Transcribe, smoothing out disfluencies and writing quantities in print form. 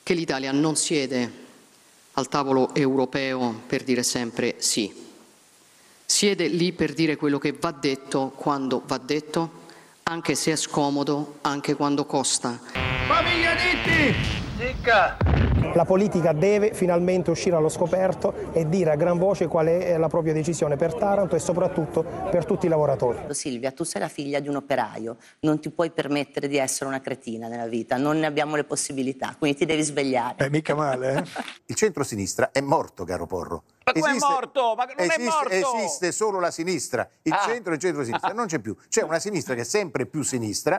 che l'Italia non siede al tavolo europeo per dire sempre sì. Siede lì per dire quello che va detto quando va detto, anche se è scomodo, anche quando costa. Famiglia Nitti! Zicca! La politica deve finalmente uscire allo scoperto e dire a gran voce qual è la propria decisione per Taranto e soprattutto per tutti i lavoratori. Silvia, tu sei la figlia di un operaio, non ti puoi permettere di essere una cretina nella vita, non ne abbiamo le possibilità, quindi ti devi svegliare. Mica male, eh? Il centro-sinistra è morto, caro Porro. Ma come è morto? Ma non è morto! Esiste solo la sinistra, il centro e il centro-sinistra non c'è più. C'è una sinistra che è sempre più sinistra